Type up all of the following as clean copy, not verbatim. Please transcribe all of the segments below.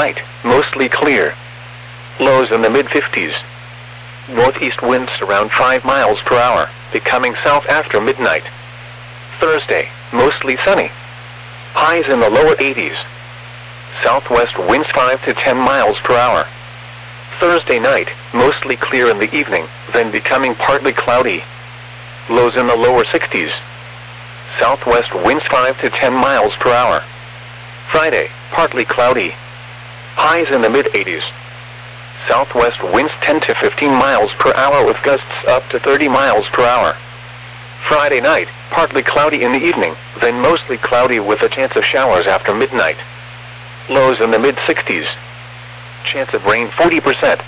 night, mostly clear. Lows in the mid-50s. Northeast winds around 5 miles per hour, becoming south after midnight. Thursday, mostly sunny. Highs in the lower 80s. Southwest winds 5 to 10 miles per hour. Thursday night, mostly clear in the evening, then becoming partly cloudy. Lows in the lower 60s. Southwest winds 5 to 10 miles per hour. Friday, partly cloudy. Highs in the mid-80s. Southwest winds 10 to 15 miles per hour with gusts up to 30 miles per hour. Friday night, partly cloudy in the evening, then mostly cloudy with a chance of showers after midnight. Lows in the mid-60s. Chance of rain 40%.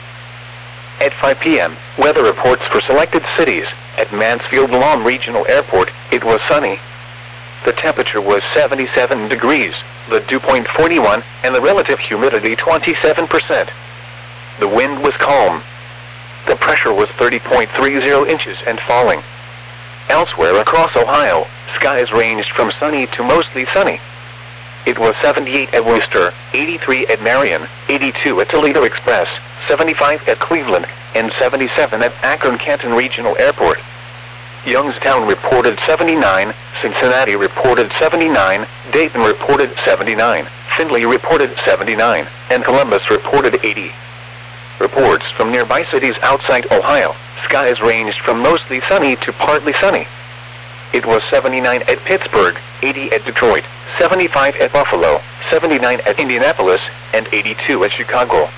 At 5 p.m., weather reports for selected cities. At Mansfield Lawn Regional Airport, it was sunny. The temperature was 77 degrees, the dew point 41, and the relative humidity 27%. The wind was calm. The pressure was 30.30 inches and falling. Elsewhere across Ohio, skies ranged from sunny to mostly sunny. It was 78 at Worcester, 83 at Marion, 82 at Toledo Express, 75 at Cleveland, and 77 at Akron-Canton Regional Airport. Youngstown reported 79, Cincinnati reported 79, Dayton reported 79, Findlay reported 79, and Columbus reported 80. Reports from nearby cities outside Ohio, skies ranged from mostly sunny to partly sunny. It was 79 at Pittsburgh, 80 at Detroit, 75 at Buffalo, 79 at Indianapolis, and 82 at Chicago.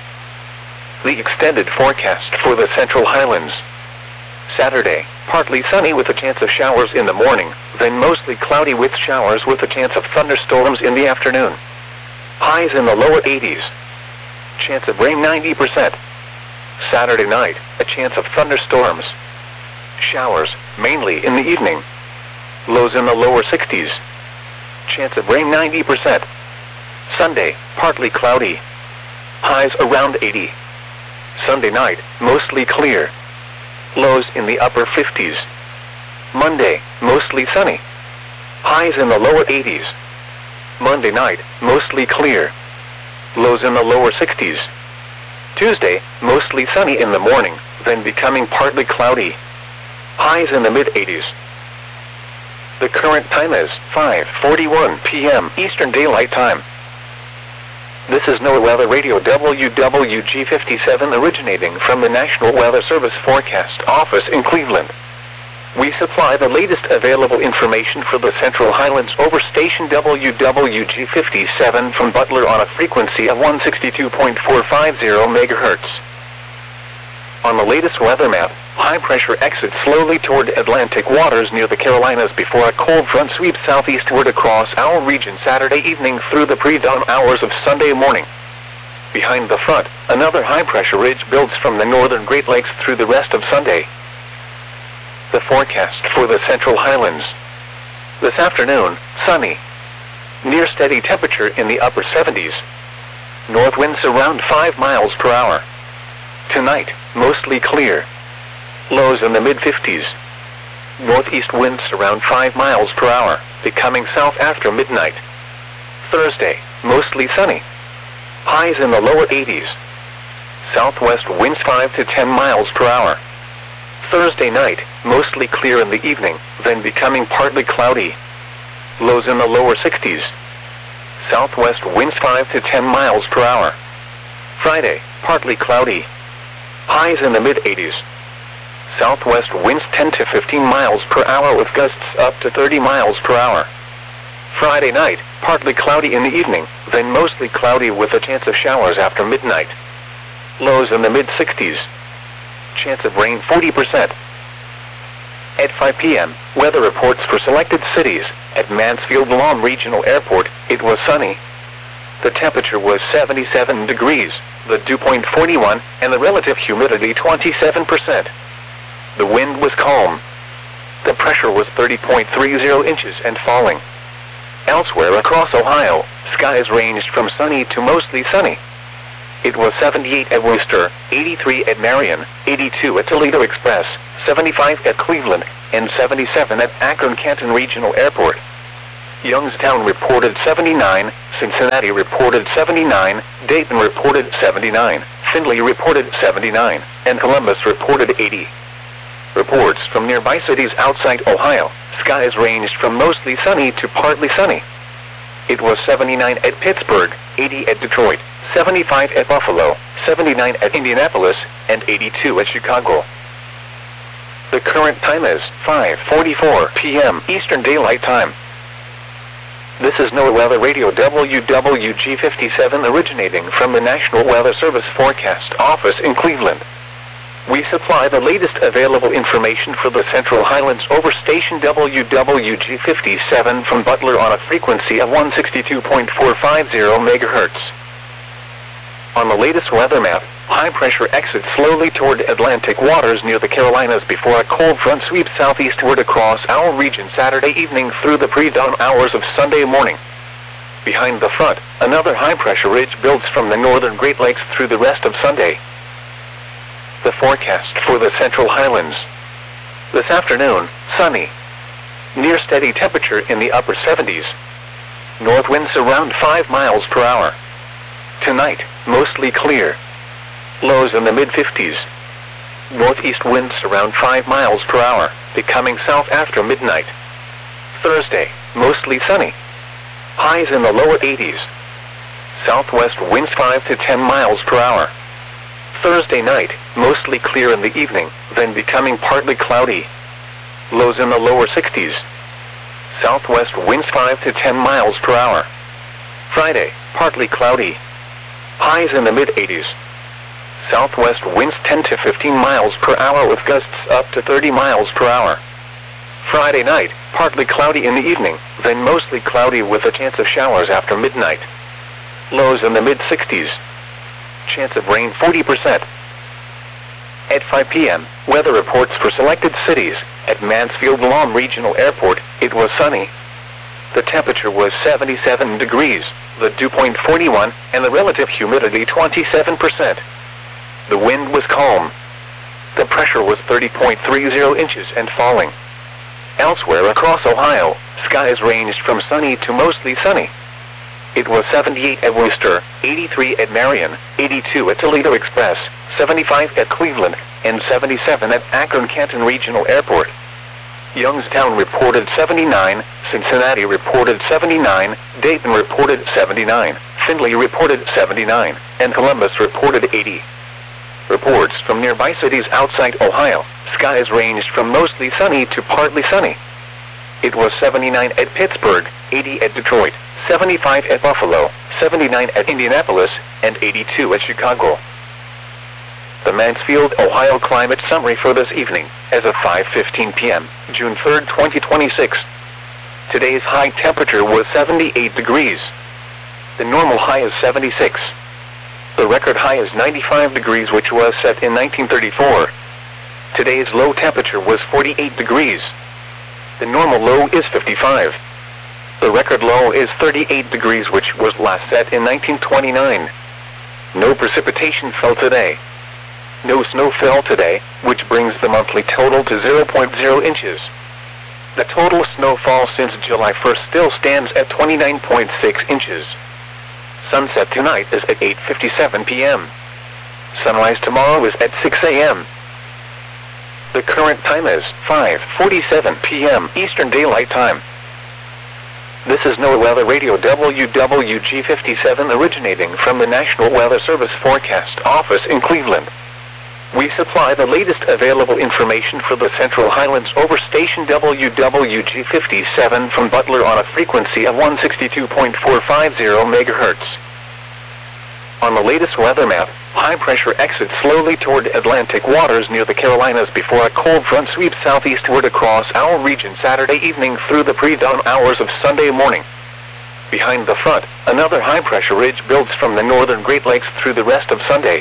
The extended forecast for the Central Highlands. Saturday, partly sunny with a chance of showers in the morning, then mostly cloudy with showers with a chance of thunderstorms in the afternoon. Highs in the lower 80s. Chance of rain 90%. Saturday night, a chance of thunderstorms. Showers, mainly in the evening. Lows in the lower 60s. Chance of rain 90%. Sunday, partly cloudy. Highs around 80. Sunday night, mostly clear. Lows in the upper 50s. Monday, mostly sunny. Highs in the lower 80s. Monday night, mostly clear. Lows in the lower 60s. Tuesday, mostly sunny in the morning, then becoming partly cloudy. Highs in the mid-80s. The current time is 5:41 p.m. Eastern Daylight Time. This is NOAA Weather Radio WWG57 originating from the National Weather Service Forecast Office in Cleveland. We supply the latest available information for the Central Highlands over station WWG57 from Butler on a frequency of 162.450 MHz. On the latest weather map, high pressure exits slowly toward Atlantic waters near the Carolinas before a cold front sweeps southeastward across our region Saturday evening through the pre-dawn hours of Sunday morning. Behind the front, another high pressure ridge builds from the northern Great Lakes through the rest of Sunday. The forecast for the Central Highlands. This afternoon, sunny. Near steady temperature in the upper 70s. North winds around 5 miles per hour. Tonight, mostly clear. Lows in the mid-50s. Northeast winds around 5 miles per hour, becoming south after midnight. Thursday, mostly sunny. Highs in the lower 80s. Southwest winds 5 to 10 miles per hour. Thursday night, mostly clear in the evening, then becoming partly cloudy. Lows in the lower 60s. Southwest winds 5 to 10 miles per hour. Friday, partly cloudy. Highs in the mid-80s. Southwest winds 10 to 15 miles per hour with gusts up to 30 miles per hour. Friday night, partly cloudy in the evening, then mostly cloudy with a chance of showers after midnight. Lows in the mid-60s. Chance of rain 40%. At 5 p.m., weather reports for selected cities. At Mansfield Lawn Regional Airport, it was sunny. The temperature was 77 degrees, the dew point 41, and the relative humidity 27%. The wind was calm. The pressure was 30.30 inches and falling. Elsewhere across Ohio, skies ranged from sunny to mostly sunny. It was 78 at Worcester, 83 at Marion, 82 at Toledo Express, 75 at Cleveland, and 77 at Akron-Canton Regional Airport. Youngstown reported 79, Cincinnati reported 79, Dayton reported 79, Findlay reported 79, and Columbus reported 80. Reports from nearby cities outside Ohio, skies ranged from mostly sunny to partly sunny. It was 79 at Pittsburgh, 80 at Detroit, 75 at Buffalo, 79 at Indianapolis, and 82 at Chicago. The current time is 5:44 p.m. Eastern Daylight Time. This is NOAA Weather Radio WWG57 originating from the National Weather Service Forecast Office in Cleveland. We supply the latest available information for the Central Highlands over station WWG57 from Butler on a frequency of 162.450 MHz. On the latest weather map, high pressure exits slowly toward Atlantic waters near the Carolinas before a cold front sweeps southeastward across our region Saturday evening through the pre-dawn hours of Sunday morning. Behind the front, another high pressure ridge builds from the northern Great Lakes through the rest of Sunday. The forecast for the Central Highlands. This afternoon, sunny. Near steady temperature in the upper 70s. North winds around 5 miles per hour. Tonight, mostly clear. Lows in the mid-50s. Northeast winds around 5 miles per hour, becoming south after midnight. Thursday, mostly sunny. Highs in the lower 80s. Southwest winds 5 to 10 miles per hour. Thursday night, mostly clear in the evening, then becoming partly cloudy. Lows in the lower 60s. Southwest winds 5 to 10 miles per hour. Friday, partly cloudy. Highs in the mid-80s. Southwest winds 10 to 15 miles per hour with gusts up to 30 miles per hour. Friday night, partly cloudy in the evening, then mostly cloudy with a chance of showers after midnight. Lows in the mid-60s. Chance of rain 40%. At 5 p.m., weather reports for selected cities. At Mansfield-Lom Regional Airport, it was sunny. The temperature was 77 degrees, the dew point 41, and the relative humidity 27%. The wind was calm. The pressure was 30.30 inches and falling. Elsewhere across Ohio, skies ranged from sunny to mostly sunny. It was 78 at Worcester, 83 at Marion, 82 at Toledo Express, 75 at Cleveland, and 77 at Akron-Canton Regional Airport. Youngstown reported 79, Cincinnati reported 79, Dayton reported 79, Findlay reported 79, and Columbus reported 80. Reports from nearby cities outside Ohio, skies ranged from mostly sunny to partly sunny. It was 79 at Pittsburgh, 80 at Detroit, 75 at Buffalo, 79 at Indianapolis, and 82 at Chicago. The Mansfield, Ohio climate summary for this evening, as of 5:15 p.m., June 3, 2026. Today's high temperature was 78 degrees. The normal high is 76. The record high is 95 degrees, which was set in 1934. Today's low temperature was 48 degrees. The normal low is 55. The record low is 38 degrees, which was last set in 1929. No precipitation fell today. No snow fell today, which brings the monthly total to 0.0 inches. The total snowfall since July 1st still stands at 29.6 inches. Sunset tonight is at 8:57 p.m. Sunrise tomorrow is at 6 a.m. The current time is 5:47 p.m. Eastern Daylight Time. This is NOAA Weather Radio WWG57 originating from the National Weather Service Forecast Office in Cleveland. We supply the latest available information for the Central Highlands over station WWG57 from Butler on a frequency of 162.450 MHz. On the latest weather map, high pressure exits slowly toward Atlantic waters near the Carolinas before a cold front sweeps southeastward across our region Saturday evening through the pre-dawn hours of Sunday morning. Behind the front, another high pressure ridge builds from the northern Great Lakes through the rest of Sunday.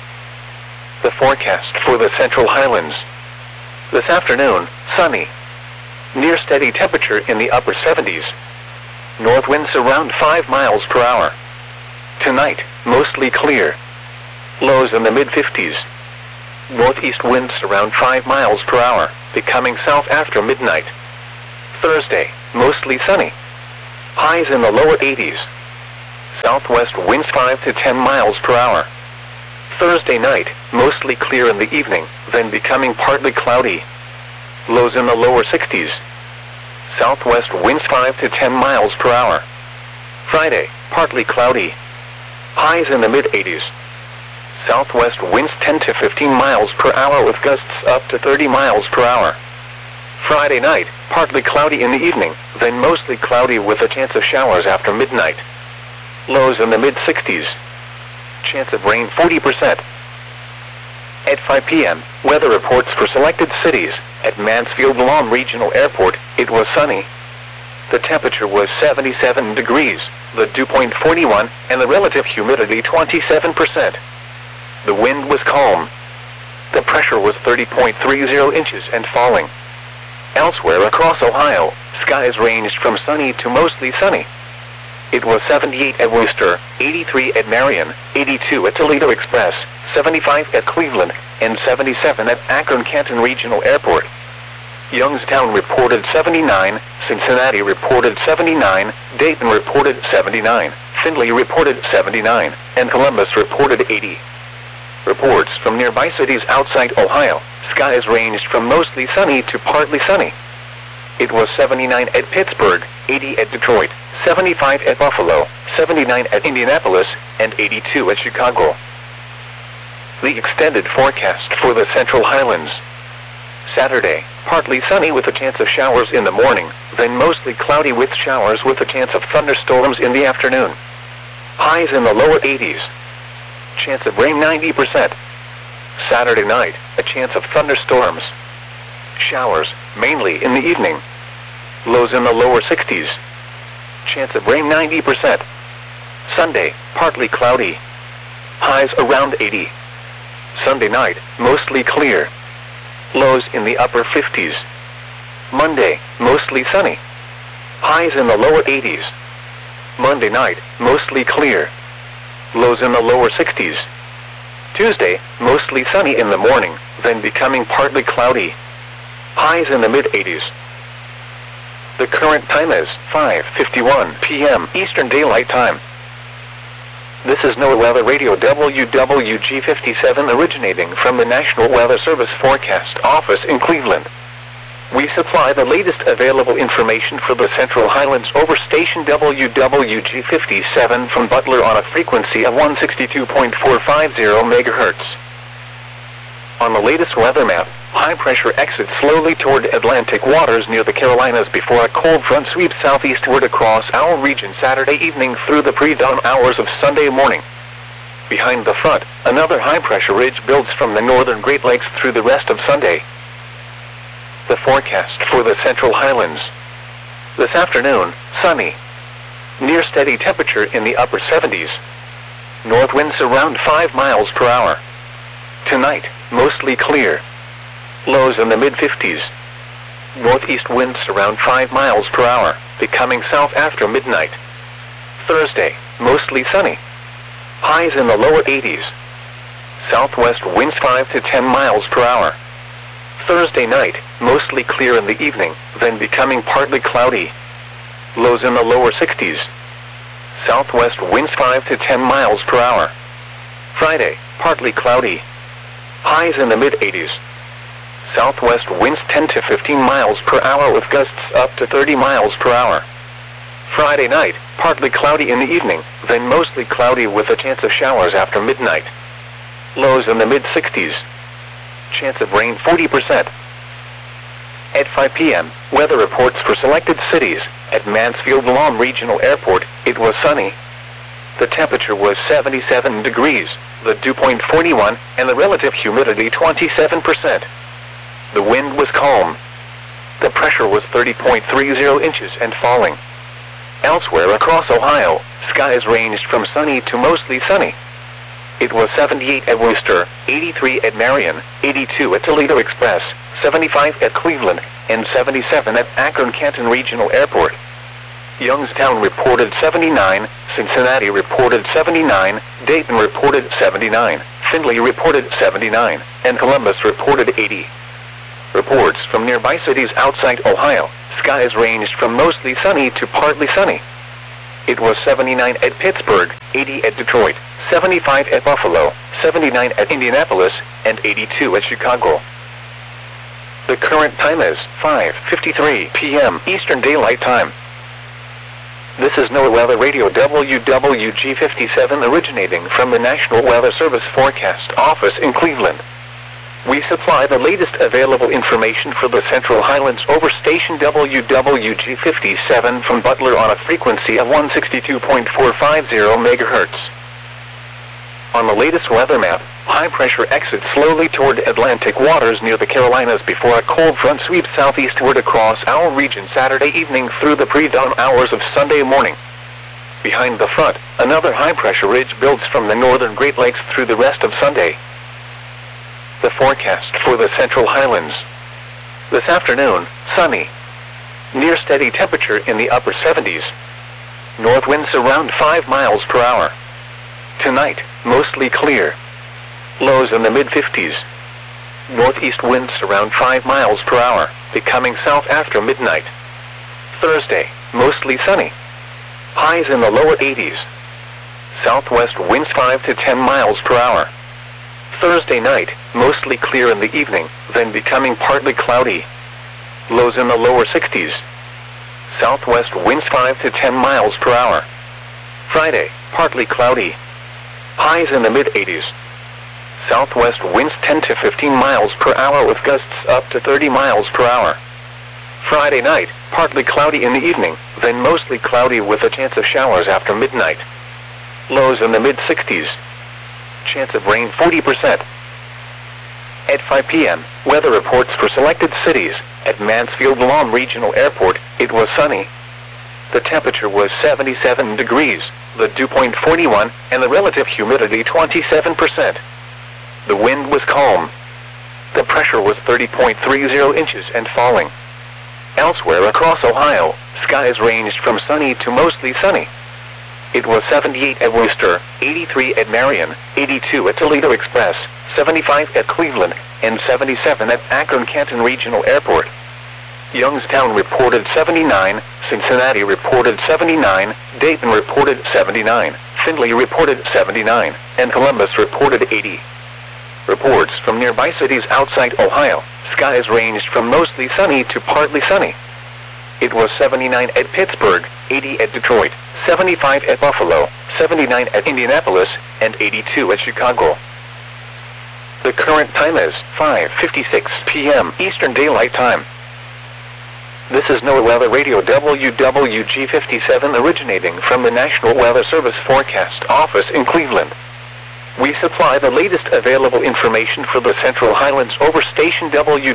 The forecast for the Central Highlands. This afternoon, sunny. Near steady temperature in the upper 70s. North winds around 5 miles per hour. Tonight, mostly clear. Lows in the mid-50s. Northeast winds around 5 miles per hour, becoming south after midnight. Thursday, mostly sunny. Highs in the lower 80s. Southwest winds 5 to 10 miles per hour. Thursday night, mostly clear in the evening, then becoming partly cloudy. Lows in the lower 60s. Southwest winds 5 to 10 miles per hour. Friday, partly cloudy. Highs in the mid-80s. Southwest winds 10 to 15 miles per hour with gusts up to 30 miles per hour. Friday night, partly cloudy in the evening, then mostly cloudy with a chance of showers after midnight. Lows in the mid-60s. Chance of rain 40%. At 5 p.m., weather reports for selected cities. At Mansfield Lawn Regional Airport, it was sunny. The temperature was 77 degrees, the dew point 41, and the relative humidity 27%. The wind was calm. The pressure was 30.30 inches and falling. Elsewhere across Ohio, skies ranged from sunny to mostly sunny. It was 78 at Wooster, 83 at Marion, 82 at Toledo Express, 75 at Cleveland, and 77 at Akron-Canton Regional Airport. Youngstown reported 79, Cincinnati reported 79, Dayton reported 79, Findlay reported 79, and Columbus reported 80. Reports from nearby cities outside Ohio, skies ranged from mostly sunny to partly sunny. It was 79 at Pittsburgh, 80 at Detroit, 75 at Buffalo, 79 at Indianapolis, and 82 at Chicago. The extended forecast for the Central Highlands. Saturday, partly sunny with a chance of showers in the morning, then mostly cloudy with showers with a chance of thunderstorms in the afternoon. Highs in the lower 80s. Chance of rain 90%. Saturday night, a chance of thunderstorms. Showers, mainly in the evening. Lows in the lower 60s. Chance of rain 90%. Sunday, partly cloudy. Highs around 80. Sunday night, mostly clear. Lows in the upper 50s. Monday, mostly sunny. Highs in the lower 80s. Monday night, mostly clear. Lows in the lower 60s. Tuesday, mostly sunny in the morning, then becoming partly cloudy. Highs in the mid-80s. The current time is 5:51 p.m. Eastern Daylight Time. This is NOAA Weather Radio WWG57 originating from the National Weather Service Forecast Office in Cleveland. We supply the latest available information for the Central Highlands over station WWG57 from Butler on a frequency of 162.450 MHz. On the latest weather map, high pressure exits slowly toward Atlantic waters near the Carolinas before a cold front sweeps southeastward across our region Saturday evening through the pre-dawn hours of Sunday morning. Behind the front, another high pressure ridge builds from the northern Great Lakes through the rest of Sunday. The forecast for the Central Highlands. This afternoon, sunny. Near steady temperature in the upper 70s. North winds around 5 miles per hour. Tonight, mostly clear. Lows in the mid-50s. Northeast winds around 5 miles per hour, becoming south after midnight. Thursday, mostly sunny. Highs in the lower 80s. Southwest winds 5 to 10 miles per hour. Thursday night, mostly clear in the evening, then becoming partly cloudy. Lows in the lower 60s. Southwest winds 5 to 10 miles per hour. Friday, partly cloudy. Highs in the mid-80s. Southwest winds 10 to 15 miles per hour with gusts up to 30 miles per hour. Friday night, partly cloudy in the evening, then mostly cloudy with a chance of showers after midnight. Lows in the mid-60s. Chance of rain 40%. At 5 p.m., weather reports for selected cities. At Mansfield Lawn Regional Airport, it was sunny. The temperature was 77 degrees, the dew point 41, and the relative humidity 27%. The wind was calm. The pressure was 30.30 inches and falling. Elsewhere across Ohio, skies ranged from sunny to mostly sunny. It was 78 at Wooster, 83 at Marion, 82 at Toledo Express, 75 at Cleveland, and 77 at Akron-Canton Regional Airport. Youngstown reported 79, Cincinnati reported 79, Dayton reported 79, Findlay reported 79, and Columbus reported 80. Reports from nearby cities outside Ohio, skies ranged from mostly sunny to partly sunny. it was 79 at Pittsburgh, 80 at Detroit, 75 at Buffalo, 79 at Indianapolis, and 82 at Chicago. The current time is 5:53 p.m. Eastern Daylight Time. This is NOAA Weather Radio WWG57 originating from the National Weather Service Forecast Office in Cleveland. We supply the latest available information for the Central Highlands over station WWG57 from Butler on a frequency of 162.450 MHz. On the latest weather map, high pressure exits slowly toward Atlantic waters near the Carolinas before a cold front sweeps southeastward across our region Saturday evening through the pre-dawn hours of Sunday morning. Behind the front, another high pressure ridge builds from the northern Great Lakes through the rest of Sunday. The forecast for the Central Highlands. This afternoon, sunny. Near steady temperature in the upper 70s. North winds around 5 miles per hour. Tonight, mostly clear. Lows in the mid-50s. Northeast winds around 5 miles per hour, becoming south after midnight. Thursday, mostly sunny. Highs in the lower 80s. Southwest winds 5 to 10 miles per hour. Thursday night, mostly clear in the evening, then becoming partly cloudy. Lows in the lower 60s. Southwest winds 5 to 10 miles per hour. Friday, partly cloudy. Highs in the mid-80s. Southwest winds 10 to 15 miles per hour with gusts up to 30 miles per hour. Friday night, partly cloudy in the evening, then mostly cloudy with a chance of showers after midnight. Lows in the mid-60s. Chance of rain 40%. At 5 p.m., weather reports for selected cities. At Mansfield Lawn Regional Airport, it was sunny. The temperature was 77 degrees, the dew point 41, and the relative humidity 27%. The wind was calm. The pressure was 30.30 inches and falling. Elsewhere across Ohio, skies ranged from sunny to mostly sunny. It was 78 at Worcester, 83 at Marion, 82 at Toledo Express, 75 at Cleveland, and 77 at Akron-Canton Regional Airport. Youngstown reported 79, Cincinnati reported 79, Dayton reported 79, Findlay reported 79, and Columbus reported 80. Reports from nearby cities outside Ohio, skies ranged from mostly sunny to partly sunny. It was 79 at Pittsburgh, 80 at Detroit, 75 at Buffalo, 79 at Indianapolis, and 82 at Chicago. The current time is 5:56 p.m. Eastern Daylight Time. This is NOAA Weather Radio WWG57 originating from the National Weather Service Forecast Office in Cleveland. We supply the latest available information for the Central Highlands over station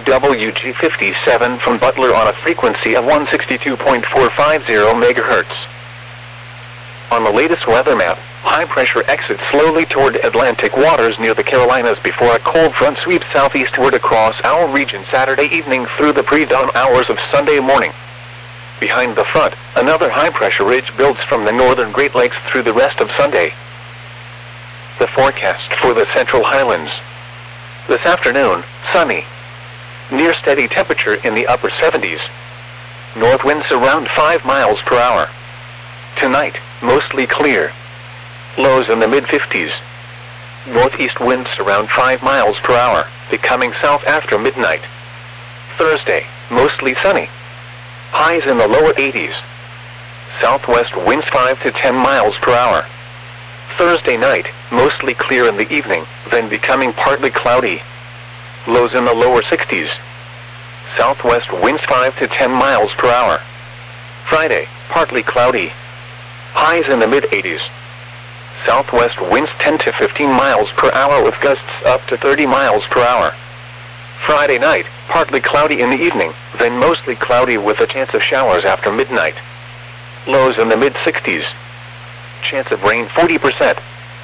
WWG57 from Butler on a frequency of 162.450 MHz. On the latest weather map, high pressure exits slowly toward Atlantic waters near the Carolinas before a cold front sweeps southeastward across our region Saturday evening through the pre-dawn hours of Sunday morning. Behind the front, another high pressure ridge builds from the northern Great Lakes through the rest of Sunday. The forecast for the Central Highlands. This afternoon, sunny. Near steady temperature in the upper 70s. North winds around 5 miles per hour. Tonight, mostly clear. Lows in the mid-50s. Northeast winds around 5 miles per hour, becoming south after midnight. Thursday, mostly sunny. Highs in the lower 80s. Southwest winds 5 to 10 miles per hour. Thursday night, mostly clear in the evening, then becoming partly cloudy. Lows in the lower 60s. Southwest winds 5 to 10 miles per hour. Friday, partly cloudy. Highs in the mid-80s. Southwest winds 10 to 15 miles per hour with gusts up to 30 miles per hour. Friday night, partly cloudy in the evening, then mostly cloudy with a chance of showers after midnight. Lows in the mid-60s. Chance of rain 40%.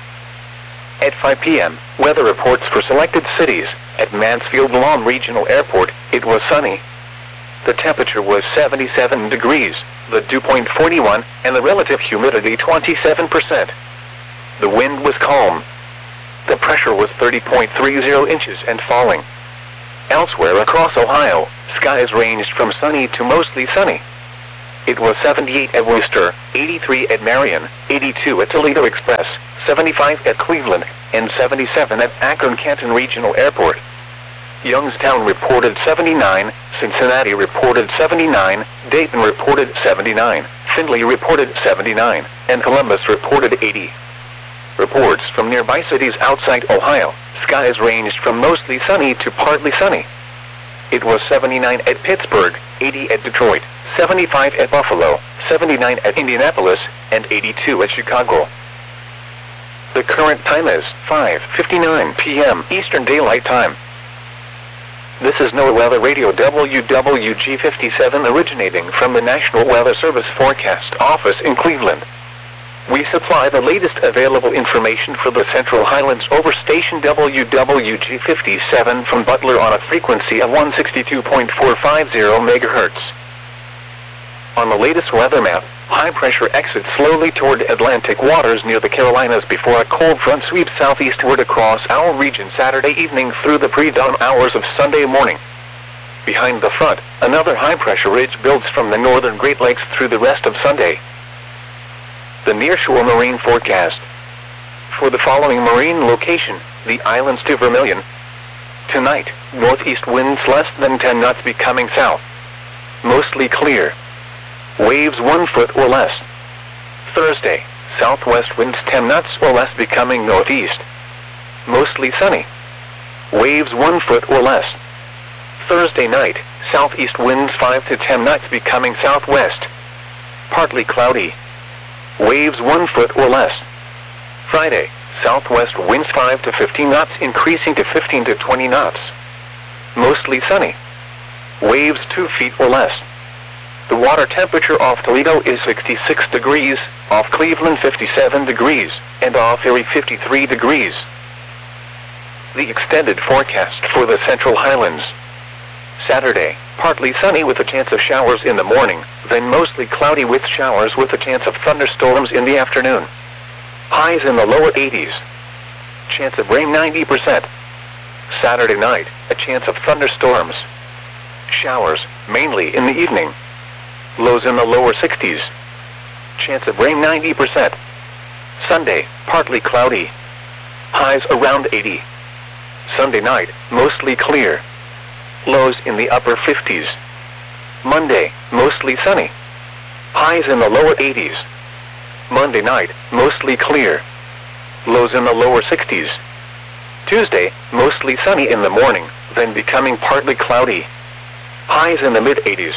At 5 p.m., weather reports for selected cities. At Mansfield Lawn Regional Airport, it was sunny. The temperature was 77 degrees, the dew point 41, and the relative humidity 27%. The wind was calm. The pressure was 30.30 inches and falling. Elsewhere across Ohio, skies ranged from sunny to mostly sunny. it was 78 at Worcester, 83 at Marion, 82 at Toledo Express, 75 at Cleveland, and 77 at Akron-Canton Regional Airport. Youngstown reported 79, Cincinnati reported 79, Dayton reported 79, Findlay reported 79, and Columbus reported 80. Reports from nearby cities outside Ohio, skies ranged from mostly sunny to partly sunny. It was 79 at Pittsburgh, 80 at Detroit, 75 at Buffalo, 79 at Indianapolis, and 82 at Chicago. The current time is 5:59 p.m. Eastern Daylight Time. This is NOAA Weather Radio WWG57 originating from the National Weather Service Forecast Office in Cleveland. We supply the latest available information for the Central Highlands over station WWG57 from Butler on a frequency of 162.450 MHz. On the latest weather map, high pressure exits slowly toward Atlantic waters near the Carolinas before a cold front sweeps southeastward across our region Saturday evening through the pre-dawn hours of Sunday morning. Behind the front, another high pressure ridge builds from the northern Great Lakes through the rest of Sunday. The nearshore marine forecast. For the following marine location, the islands to Vermilion. Tonight, northeast winds less than 10 knots becoming south. Mostly clear. Waves 1 foot or less. Thursday, southwest winds 10 knots or less becoming northeast. Mostly sunny. Waves 1 foot or less. Thursday night, southeast winds 5 to 10 knots becoming southwest. Partly cloudy. Waves 1 foot or less. Friday, southwest winds 5 to 15 knots increasing to 15 to 20 knots. Mostly sunny. Waves 2 feet or less. The water temperature off Toledo is 66 degrees, off Cleveland 57 degrees, and off Erie 53 degrees. The extended forecast for the Central Highlands. Saturday, partly sunny with a chance of showers in the morning, then mostly cloudy with showers with a chance of thunderstorms in the afternoon. Highs in the lower 80s. Chance of rain 90%. Saturday night, a chance of thunderstorms. Showers, mainly in the evening. Lows in the lower 60s. Chance of rain 90%. Sunday, partly cloudy. Highs around 80. Sunday night, mostly clear. Lows in the upper 50s. Monday, mostly sunny. Highs in the lower 80s. Monday night, mostly clear. Lows in the lower 60s. Tuesday, mostly sunny in the morning, then becoming partly cloudy. Highs in the mid-80s.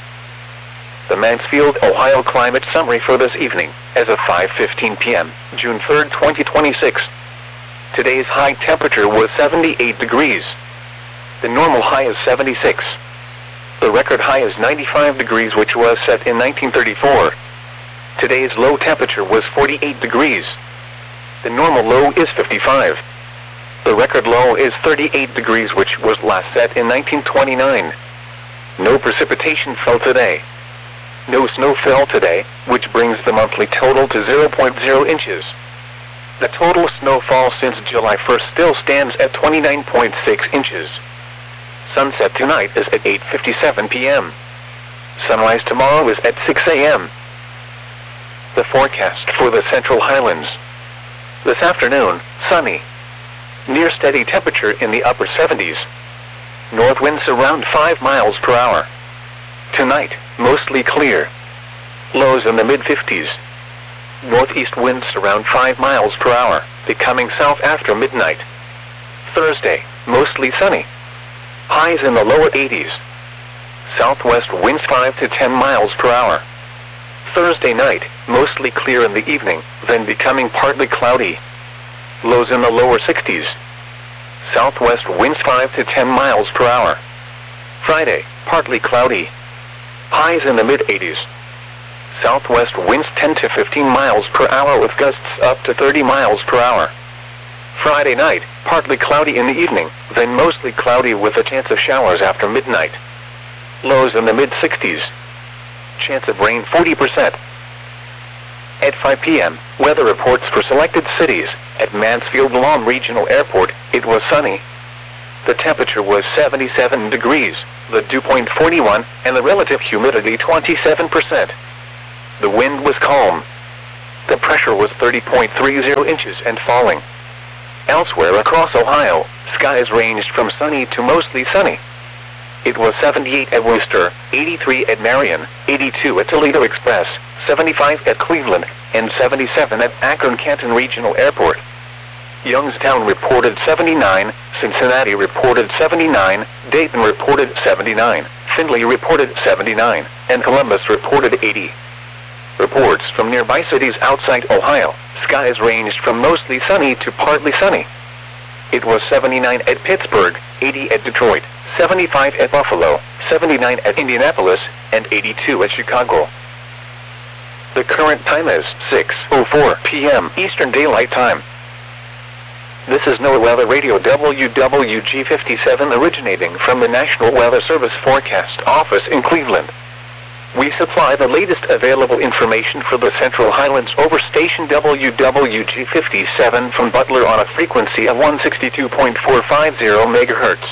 The Mansfield, Ohio climate summary for this evening, as of 5:15 p.m., June 3, 2026. Today's high temperature was 78 degrees. The normal high is 76. The record high is 95 degrees, which was set in 1934. Today's low temperature was 48 degrees. The normal low is 55. The record low is 38 degrees, which was last set in 1929. No precipitation fell today. No snow fell today, which brings the monthly total to 0.0 inches. The total snowfall since July 1st still stands at 29.6 inches. Sunset tonight is at 8:57 p.m. Sunrise tomorrow is at 6 a.m. The forecast for the Central Highlands. This afternoon, sunny. Near steady temperature in the upper 70s. North winds around 5 miles per hour. Tonight, mostly clear. Lows in the mid-50s. Northeast winds around 5 miles per hour, becoming south after midnight. Thursday, mostly sunny. Highs in the lower 80s. Southwest winds 5 to 10 miles per hour. Thursday night, mostly clear in the evening, then becoming partly cloudy. Lows in the lower 60s. Southwest winds 5 to 10 miles per hour. Friday, partly cloudy. Highs in the mid-80s. Southwest winds 10 to 15 miles per hour with gusts up to 30 miles per hour. Friday night, partly cloudy in the evening, then mostly cloudy with a chance of showers after midnight. Lows in the mid-60s. Chance of rain 40%. At 5 p.m., weather reports for selected cities. At Mansfield Lam Regional Airport, it was sunny. The temperature was 77 degrees, the dew point 41, and the relative humidity 27%. The wind was calm. The pressure was 30.30 inches and falling. Elsewhere across Ohio, skies ranged from sunny to mostly sunny. It was 78 at Wooster, 83 at Marion, 82 at Toledo Express, 75 at Cleveland, and 77 at Akron-Canton Regional Airport. Youngstown reported 79, Cincinnati reported 79, Dayton reported 79, Findlay reported 79, and Columbus reported 80. Reports from nearby cities outside Ohio, skies ranged from mostly sunny to partly sunny. It was 79 at Pittsburgh, 80 at Detroit, 75 at Buffalo, 79 at Indianapolis, and 82 at Chicago. The current time is 6:04 p.m. Eastern Daylight Time. This is NOAA Weather Radio WWG57 originating from the National Weather Service Forecast Office in Cleveland. We supply the latest available information for the Central Highlands over station WWG57 from Butler on a frequency of 162.450 MHz.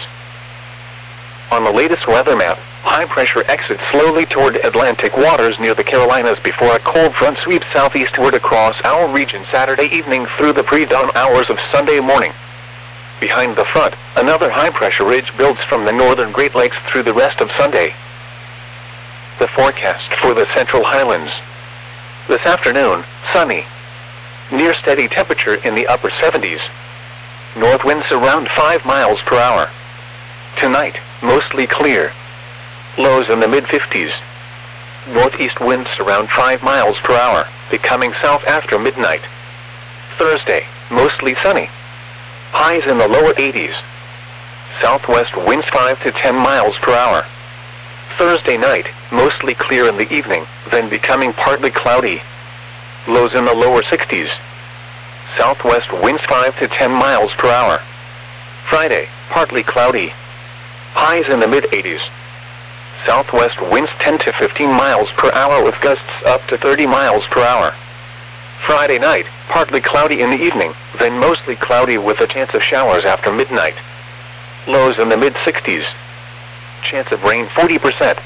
On the latest weather map, high pressure exits slowly toward Atlantic waters near the Carolinas before a cold front sweeps southeastward across our region Saturday evening through the pre-dawn hours of Sunday morning. Behind the front, another high pressure ridge builds from the northern Great Lakes through the rest of Sunday. The forecast for the Central Highlands. This afternoon, sunny. Near steady temperature in the upper 70s. North winds around 5 miles per hour. Tonight, mostly clear. Lows in the mid-50s. Northeast winds around 5 miles per hour, becoming south after midnight. Thursday, mostly sunny. Highs in the lower 80s. Southwest winds 5 to 10 miles per hour. Thursday night, mostly clear in the evening, then becoming partly cloudy. Lows in the lower 60s. Southwest winds 5 to 10 miles per hour. Friday, partly cloudy. Highs in the mid-80s. Southwest winds 10 to 15 miles per hour with gusts up to 30 miles per hour. Friday night, partly cloudy in the evening, then mostly cloudy with a chance of showers after midnight. Lows in the mid-60s. Chance of rain 40%.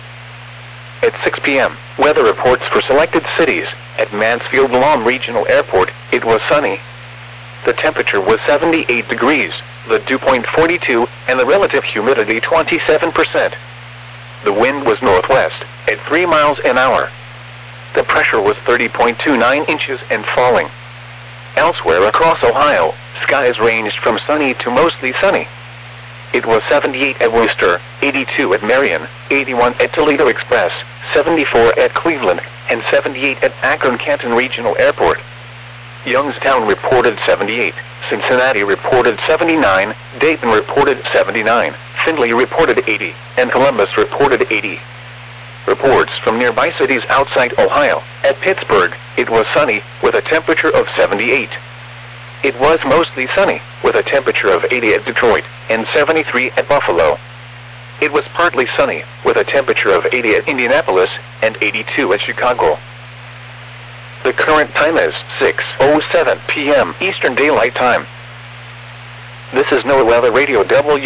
At 6 p.m., weather reports for selected cities. At Mansfield-Lom Regional Airport, it was sunny. The temperature was 78 degrees, the dew point 42, and the relative humidity 27%. The wind was northwest, at 3 miles an hour. The pressure was 30.29 inches and falling. Elsewhere across Ohio, skies ranged from sunny to mostly sunny. It was 78 at Wooster, 82 at Marion, 81 at Toledo Express, 74 at Cleveland, and 78 at Akron-Canton Regional Airport. Youngstown reported 78, Cincinnati reported 79, Dayton reported 79, Findlay reported 80, and Columbus reported 80. Reports from nearby cities outside Ohio. At Pittsburgh, it was sunny, with a temperature of 78. It was mostly sunny, with a temperature of 80 at Detroit, and 73 at Buffalo. It was partly sunny, with a temperature of 80 at Indianapolis, and 82 at Chicago. The current time is 6:07 p.m. Eastern Daylight Time. This is NOAA Weather Radio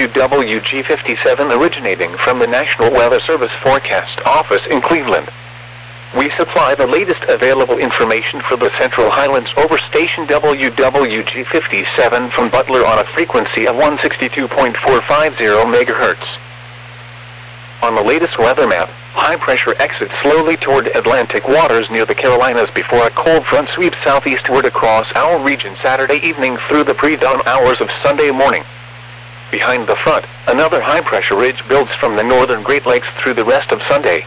WWG57 originating from the National Weather Service Forecast Office in Cleveland. We supply the latest available information for the Central Highlands over station WWG57 from Butler on a frequency of 162.450 MHz. On the latest weather map, high pressure exits slowly toward Atlantic waters near the Carolinas before a cold front sweeps southeastward across our region Saturday evening through the pre-dawn hours of Sunday morning. Behind the front, another high pressure ridge builds from the northern Great Lakes through the rest of Sunday.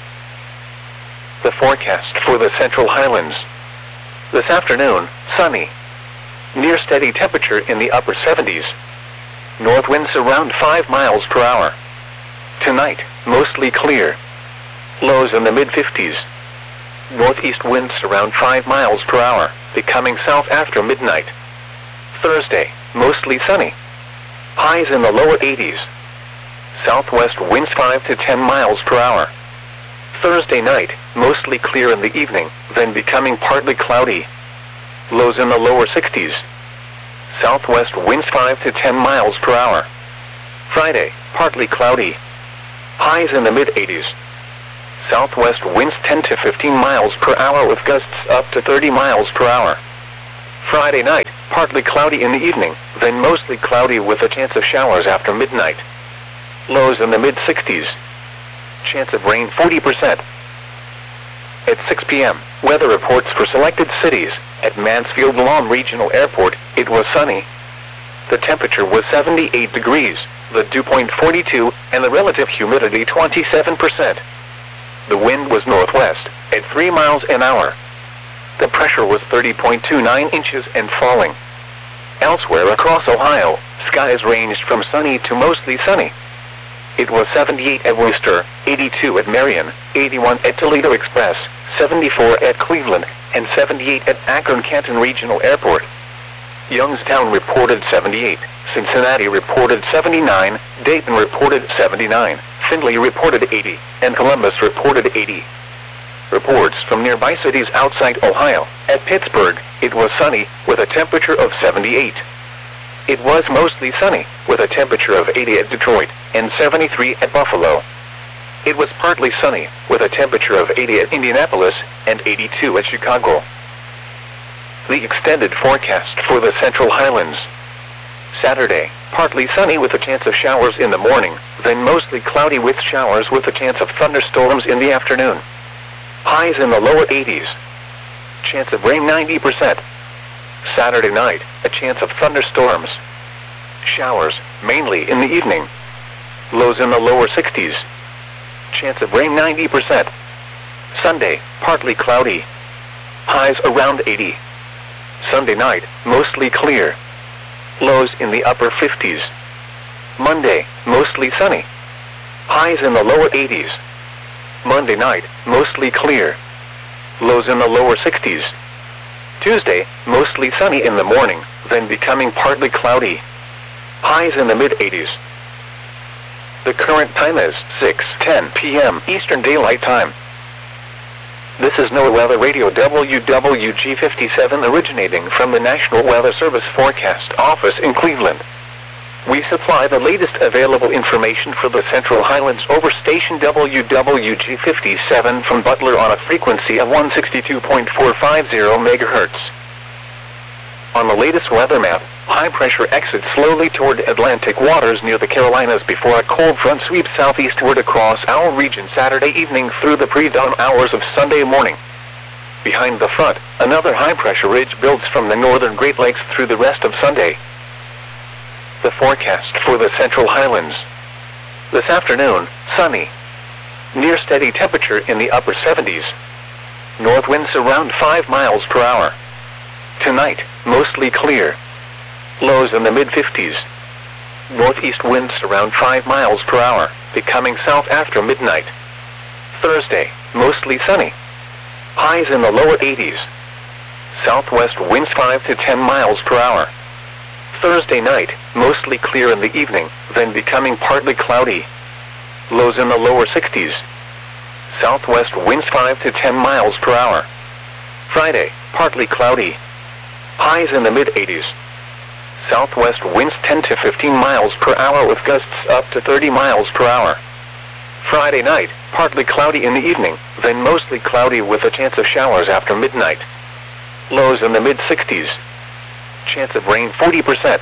The forecast for the Central Highlands. This afternoon, sunny. Near steady temperature in the upper 70s. North winds around 5 miles per hour. Tonight, mostly clear. Lows in the mid-50s. Northeast winds around 5 miles per hour, becoming south after midnight. Thursday, mostly sunny. Highs in the lower 80s. Southwest winds 5 to 10 miles per hour. Thursday night, mostly clear in the evening, then becoming partly cloudy. Lows in the lower 60s. Southwest winds 5 to 10 miles per hour. Friday, partly cloudy. Highs in the mid-80s. Southwest winds 10 to 15 miles per hour with gusts up to 30 miles per hour. Friday night, partly cloudy in the evening, then mostly cloudy with a chance of showers after midnight. Lows in the mid-60s. Chance of rain 40%. At 6 p.m., weather reports for selected cities. At Mansfield Lawn Regional Airport, it was sunny. The temperature was 78 degrees, the dew point 42, and the relative humidity 27%. The wind was northwest, at 3 miles an hour. The pressure was 30.29 inches and falling. Elsewhere across Ohio, skies ranged from sunny to mostly sunny. It was 78 at Worcester, 82 at Marion, 81 at Toledo Express, 74 at Cleveland, and 78 at Akron-Canton Regional Airport. Youngstown reported 78, Cincinnati reported 79, Dayton reported 79, Findlay reported 80, and Columbus reported 80. Reports from nearby cities outside Ohio. At Pittsburgh, it was sunny, with a temperature of 78. It was mostly sunny, with a temperature of 80 at Detroit, and 73 at Buffalo. It was partly sunny, with a temperature of 80 at Indianapolis, and 82 at Chicago. The extended forecast for the Central Highlands. Saturday, partly sunny with a chance of showers in the morning, then mostly cloudy with showers with a chance of thunderstorms in the afternoon. Highs in the lower 80s. Chance of rain 90%. Saturday night, a chance of thunderstorms. Showers, mainly in the evening. Lows in the lower 60s. Chance of rain 90%. Sunday, partly cloudy. Highs around 80. Sunday night, mostly clear. Lows in the upper 50s. Monday, mostly sunny. Highs in the lower 80s. Monday night, mostly clear. Lows in the lower 60s. Tuesday, mostly sunny in the morning, then becoming partly cloudy. Highs in the mid-80s. The current time is 6:10 p.m. Eastern Daylight Time. This is NOAA Weather Radio WWG57 originating from the National Weather Service Forecast Office in Cleveland. We supply the latest available information for the Central Highlands over station WWG57 from Butler on a frequency of 162.450 MHz. On the latest weather map, high pressure exits slowly toward Atlantic waters near the Carolinas before a cold front sweeps southeastward across our region Saturday evening through the pre-dawn hours of Sunday morning. Behind the front, another high pressure ridge builds from the northern Great Lakes through the rest of Sunday. The forecast for the Central Highlands. This afternoon, sunny. Near steady temperature in the upper 70s. North winds around 5 miles per hour. Tonight, mostly clear. Lows in the mid-50s. Northeast winds around 5 miles per hour, becoming south after midnight. Thursday, mostly sunny. Highs in the lower 80s. Southwest winds 5 to 10 miles per hour. Thursday night, mostly clear in the evening, then becoming partly cloudy. Lows in the lower 60s. Southwest winds 5 to 10 miles per hour. Friday, partly cloudy. Highs in the mid-80s. Southwest winds 10 to 15 miles per hour with gusts up to 30 miles per hour. Friday night, partly cloudy in the evening, then mostly cloudy with a chance of showers after midnight. Lows in the mid-60s. Chance of rain 40%.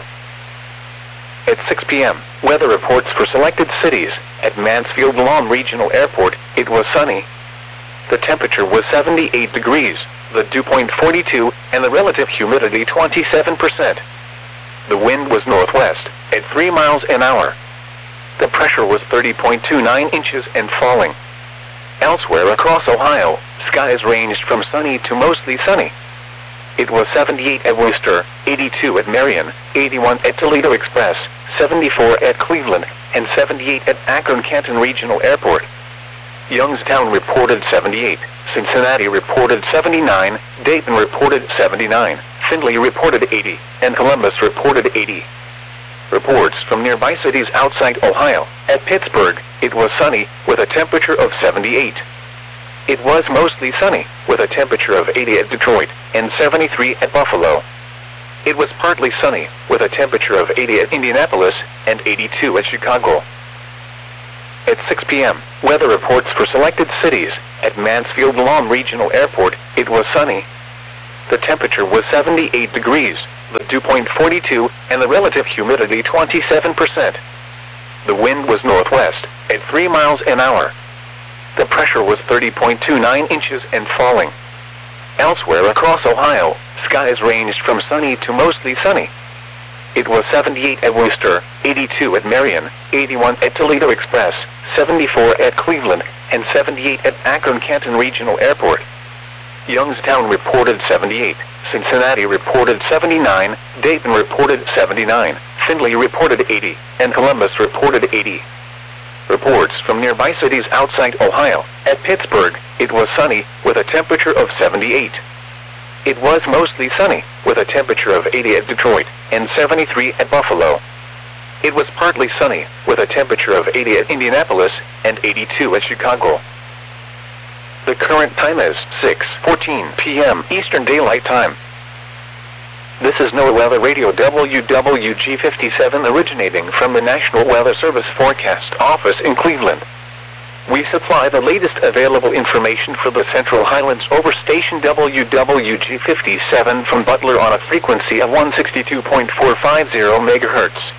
At 6 p.m., weather reports for selected cities. At Mansfield Lawn Regional Airport, it was sunny. The temperature was 78 degrees, the dew point 42, and the relative humidity 27%. The wind was northwest, at 3 miles an hour. The pressure was 30.29 inches and falling. Elsewhere across Ohio, skies ranged from sunny to mostly sunny. It was 78 at Worcester, 82 at Marion, 81 at Toledo Express, 74 at Cleveland, and 78 at Akron-Canton Regional Airport. Youngstown reported 78, Cincinnati reported 79, Dayton reported 79, Findlay reported 80, and Columbus reported 80. Reports from nearby cities outside Ohio. At Pittsburgh, it was sunny, with a temperature of 78. It was mostly sunny, with a temperature of 80 at Detroit, and 73 at Buffalo. It was partly sunny, with a temperature of 80 at Indianapolis and 82 at Chicago. At 6 p.m., weather reports for selected cities. At Mansfield-Lom Regional Airport, it was sunny. The temperature was 78 degrees, the dew point 42, and the relative humidity 27%. The wind was northwest, at 3 miles an hour. The pressure was 30.29 inches and falling. Elsewhere across Ohio, skies ranged from sunny to mostly sunny. It was 78 at Worcester, 82 at Marion, 81 at Toledo Express, 74 at Cleveland, and 78 at Akron-Canton Regional Airport. Youngstown reported 78, Cincinnati reported 79, Dayton reported 79, Findlay reported 80, and Columbus reported 80. Reports from nearby cities outside Ohio. At Pittsburgh, it was sunny, with a temperature of 78. It was mostly sunny, with a temperature of 80 at Detroit, and 73 at Buffalo. It was partly sunny, with a temperature of 80 at Indianapolis, and 82 at Chicago. The current time is 6:14 p.m. Eastern Daylight Time. This is NOAA Weather Radio WWG57 originating from the National Weather Service Forecast Office in Cleveland. We supply the latest available information for the Central Highlands over station WWG57 from Butler on a frequency of 162.450 MHz.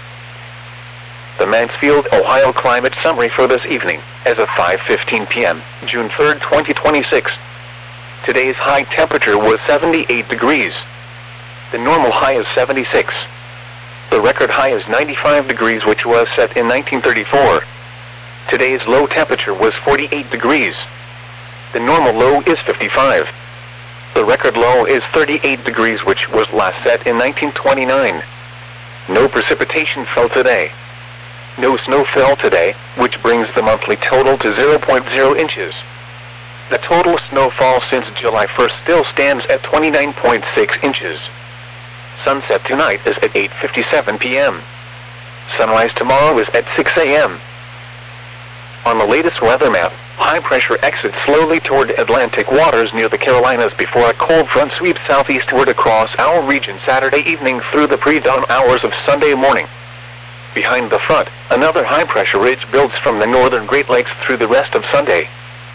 The Mansfield, Ohio Climate Summary for this evening, as of 5:15 p.m., June 3, 2026. Today's high temperature was 78 degrees. The normal high is 76. The record high is 95 degrees, which was set in 1934. Today's low temperature was 48 degrees. The normal low is 55. The record low is 38 degrees, which was last set in 1929. No precipitation fell today. No snow fell today, which brings the monthly total to 0.0 inches. The total snowfall since July 1st still stands at 29.6 inches. Sunset tonight is at 8:57 p.m. Sunrise tomorrow is at 6 a.m. On the latest weather map, high pressure exits slowly toward Atlantic waters near the Carolinas before a cold front sweeps southeastward across our region Saturday evening through the pre-dawn hours of Sunday morning. Behind the front, another high pressure ridge builds from the northern Great Lakes through the rest of Sunday.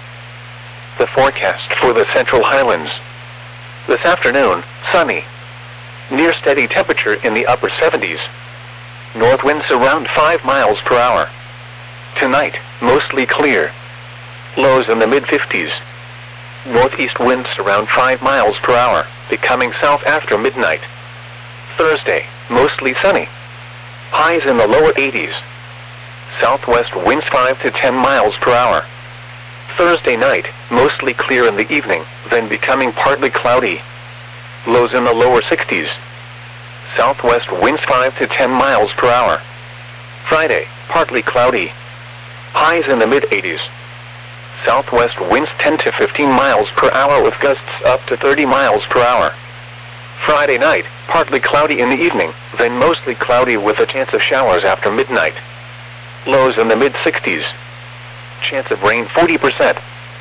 The forecast for the Central Highlands. This afternoon, sunny. Near steady temperature in the upper 70s. North winds around 5 miles per hour. Tonight, mostly clear. Lows in the mid-50s. Northeast winds around 5 miles per hour, becoming south after midnight. Thursday, mostly sunny. Highs in the lower 80s. Southwest winds 5 to 10 miles per hour. Thursday night, mostly clear in the evening, then becoming partly cloudy. Lows in the lower 60s. Southwest winds 5 to 10 miles per hour. Friday, partly cloudy. Highs in the mid-80s. Southwest winds 10 to 15 miles per hour with gusts up to 30 miles per hour. Friday night, partly cloudy in the evening, then mostly cloudy with a chance of showers after midnight. Lows in the mid-60s. Chance of rain 40%.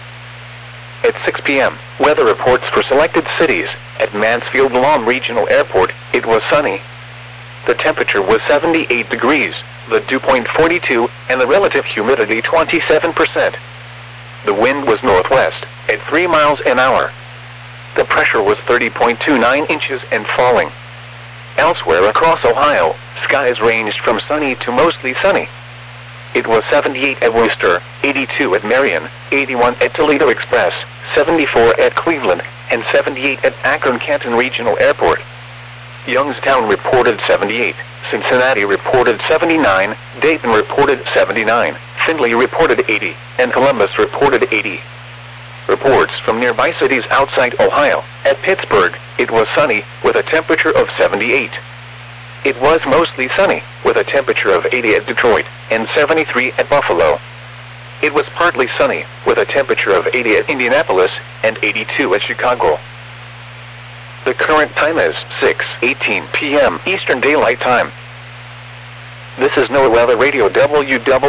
At 6 p.m., weather reports for selected cities. At Mansfield-Lom Regional Airport, it was sunny. The temperature was 78 degrees, the dew point 42, and the relative humidity 27%. The wind was northwest, at 3 miles an hour. The pressure was 30.29 inches and falling. Elsewhere across Ohio, skies ranged from sunny to mostly sunny. It was 78 at Worcester, 82 at Marion, 81 at Toledo Express, 74 at Cleveland, and 78 at Akron-Canton Regional Airport. Youngstown reported 78, Cincinnati reported 79, Dayton reported 79, Findlay reported 80, and Columbus reported 80. Reports from nearby cities outside Ohio. At Pittsburgh, it was sunny, with a temperature of 78. It was mostly sunny, with a temperature of 80 at Detroit, and 73 at Buffalo. It was partly sunny, with a temperature of 80 at Indianapolis, and 82 at Chicago. The current time is 6:18 p.m. Eastern Daylight Time. This is NOAA Weather Radio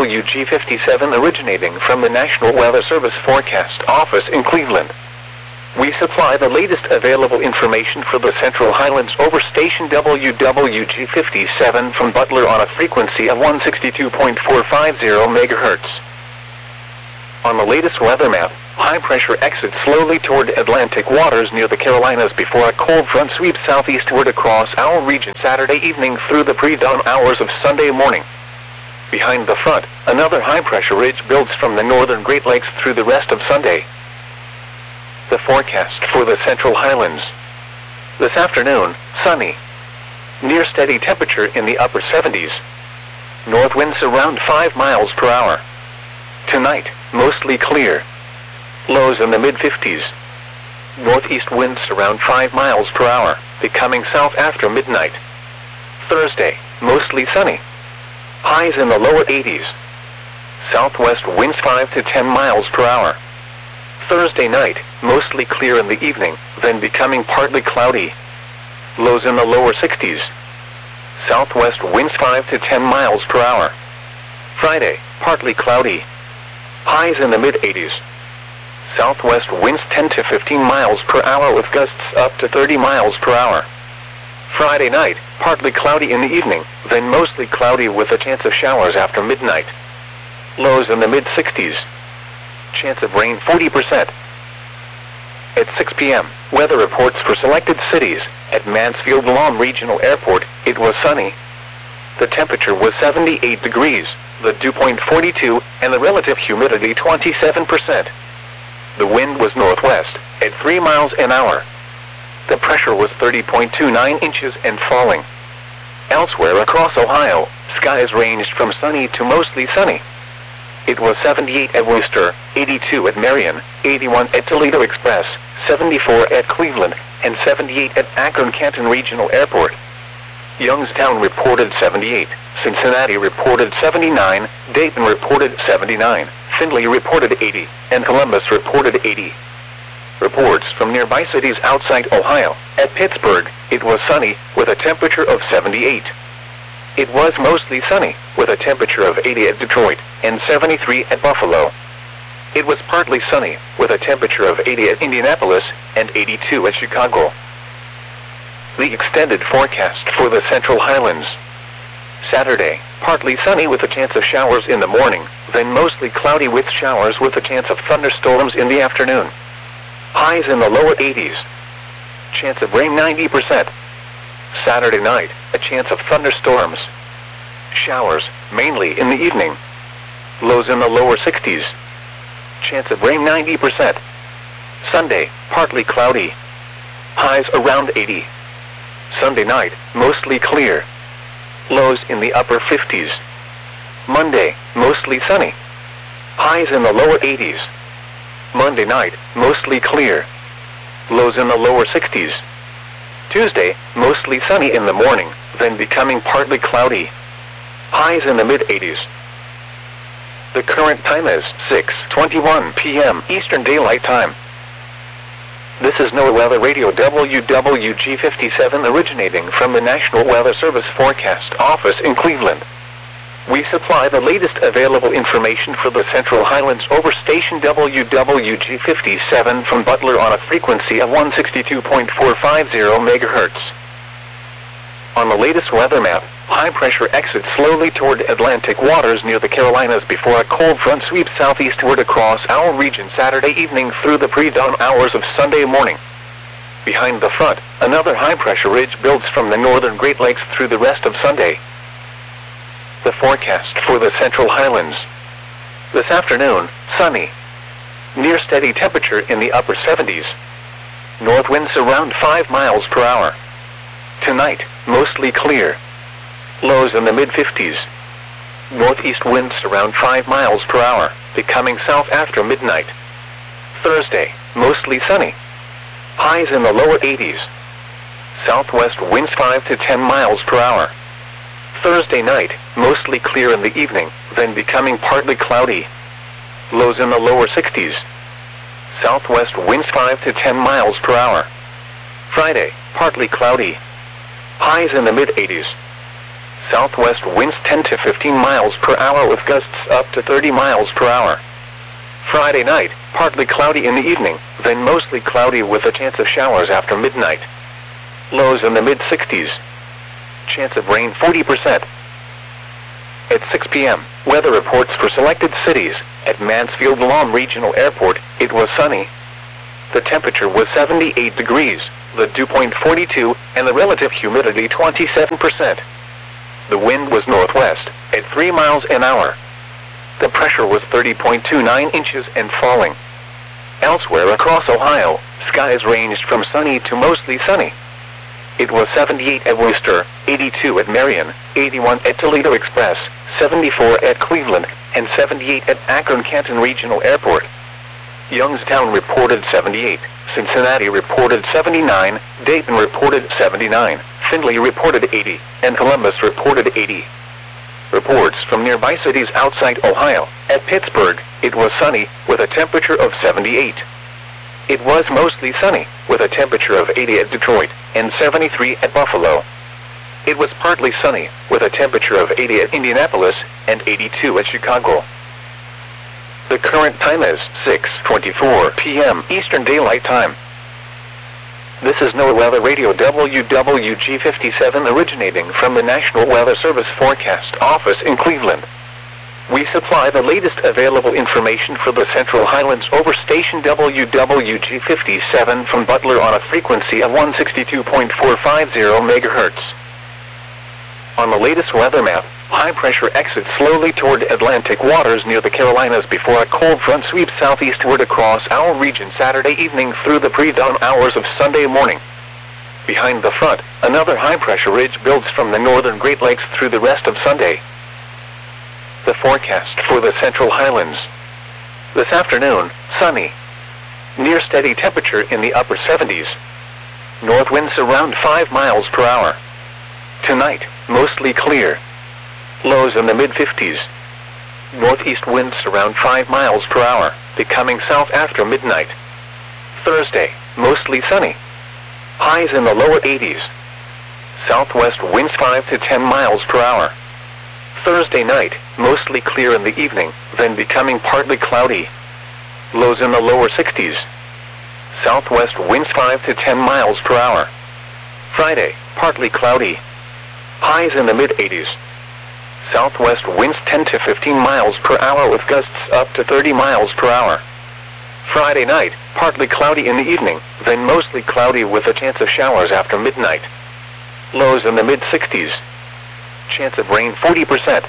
WWG57 originating from the National Weather Service Forecast Office in Cleveland. We supply the latest available information for the Central Highlands over station WWG57 from Butler on a frequency of 162.450 MHz. On the latest weather map, high pressure exits slowly toward Atlantic waters near the Carolinas before a cold front sweeps southeastward across our region Saturday evening through the pre-dawn hours of Sunday morning. Behind the front, another high pressure ridge builds from the northern Great Lakes through the rest of Sunday. The forecast for the Central Highlands. This afternoon, sunny. Near steady temperature in the upper 70s. North winds around 5 miles per hour. Tonight, mostly clear. Lows in the mid-50s. Northeast winds around 5 miles per hour, becoming south after midnight. Thursday, mostly sunny. Highs in the lower 80s. Southwest winds 5 to 10 miles per hour. Thursday night, mostly clear in the evening, then becoming partly cloudy. Lows in the lower 60s. Southwest winds 5 to 10 miles per hour. Friday, partly cloudy. Highs in the mid-80s. Southwest winds 10 to 15 miles per hour with gusts up to 30 miles per hour. Friday night, partly cloudy in the evening, then mostly cloudy with a chance of showers after midnight. Lows in the mid-60s. Chance of rain 40%. At 6 p.m., weather reports for selected cities. At Mansfield Guam Regional Airport, it was sunny. The temperature was 78 degrees, the dew point 42, and the relative humidity 27%. The wind was northwest, at 3 miles an hour. The pressure was 30.29 inches and falling. Elsewhere across Ohio, skies ranged from sunny to mostly sunny. It was 78 at Worcester, 82 at Marion, 81 at Toledo Express, 74 at Cleveland, and 78 at Akron-Canton Regional Airport. Youngstown reported 78, Cincinnati reported 79, Dayton reported 79, Findlay reported 80, and Columbus reported 80. Reports from nearby cities outside Ohio. At Pittsburgh, it was sunny, with a temperature of 78. It was mostly sunny, with a temperature of 80 at Detroit, and 73 at Buffalo. It was partly sunny, with a temperature of 80 at Indianapolis, and 82 at Chicago. The extended forecast for the Central Highlands. Saturday, partly sunny with a chance of showers in the morning, then mostly cloudy with showers with a chance of thunderstorms in the afternoon. Highs in the lower 80s. Chance of rain 90%. Saturday night, a chance of thunderstorms. Showers, mainly in the evening. Lows in the lower 60s. Chance of rain 90%. Sunday, partly cloudy. Highs around 80. Sunday night, mostly clear. Lows in the upper 50s. Monday, mostly sunny. Highs in the lower 80s. Monday night, mostly clear. Lows in the lower 60s. Tuesday, mostly sunny in the morning, then becoming partly cloudy. Highs in the mid-80s. The current time is 6:21 p.m. Eastern Daylight Time. This is NOAA Weather Radio WWG57 originating from the National Weather Service Forecast Office in Cleveland. We supply the latest available information for the Central Highlands over station WWG57 from Butler on a frequency of 162.450 MHz. On the latest weather map, high pressure exits slowly toward Atlantic waters near the Carolinas before a cold front sweeps southeastward across our region Saturday evening through the pre-dawn hours of Sunday morning. Behind the front, another high pressure ridge builds from the northern Great Lakes through the rest of Sunday. The forecast for the Central Highlands. This afternoon, sunny. Near steady temperature in the upper 70s. North winds around 5 miles per hour. Tonight, mostly clear. Lows in the mid-50s. Northeast winds around 5 miles per hour, becoming south after midnight. Thursday, mostly sunny. Highs in the lower 80s. Southwest winds 5 to 10 miles per hour. Thursday night, mostly clear in the evening, then becoming partly cloudy. Lows in the lower 60s. Southwest winds 5 to 10 miles per hour. Friday, partly cloudy. Highs in the mid-80s. Southwest winds 10 to 15 miles per hour with gusts up to 30 miles per hour. Friday night, partly cloudy in the evening, then mostly cloudy with a chance of showers after midnight. Lows in the mid-60s. Chance of rain 40%. At 6 p.m., weather reports for selected cities. At Mansfield Lahm Regional Airport, it was sunny. The temperature was 78 degrees, the dew point 42, and the relative humidity 27%. The wind was northwest, at 3 miles an hour. The pressure was 30.29 inches and falling. Elsewhere across Ohio, skies ranged from sunny to mostly sunny. It was 78 at Worcester, 82 at Marion, 81 at Toledo Express, 74 at Cleveland, and 78 at Akron-Canton Regional Airport. Youngstown reported 78, Cincinnati reported 79, Dayton reported 79, Findlay reported 80, and Columbus reported 80. Reports from nearby cities outside Ohio. At Pittsburgh, it was sunny, with a temperature of 78. It was mostly sunny, with a temperature of 80 at Detroit, and 73 at Buffalo. It was partly sunny, with a temperature of 80 at Indianapolis, and 82 at Chicago. The current time is 6:24 p.m. Eastern Daylight Time. This is NOAA Weather Radio WWG57 originating from the National Weather Service Forecast Office in Cleveland. We supply the latest available information for the Central Highlands over station WWG57 from Butler on a frequency of 162.450 MHz. On the latest weather map, high pressure exits slowly toward Atlantic waters near the Carolinas before a cold front sweeps southeastward across our region Saturday evening through the pre-dawn hours of Sunday morning. Behind the front, another high pressure ridge builds from the northern Great Lakes through the rest of Sunday. The forecast for the Central Highlands. This afternoon, sunny. Near steady temperature in the upper 70s. North winds around 5 miles per hour. Tonight, mostly clear. Lows in the mid-50s. Northeast winds around 5 miles per hour, becoming south after midnight. Thursday, mostly sunny. Highs in the lower 80s. Southwest winds 5 to 10 miles per hour. Thursday night, mostly clear in the evening, then becoming partly cloudy. Lows in the lower 60s. Southwest winds 5 to 10 miles per hour. Friday, partly cloudy. Highs in the mid-80s. Southwest winds 10 to 15 miles per hour with gusts up to 30 miles per hour. Friday night, partly cloudy in the evening, then mostly cloudy with a chance of showers after midnight. Lows in the mid-60s. Chance of rain 40%.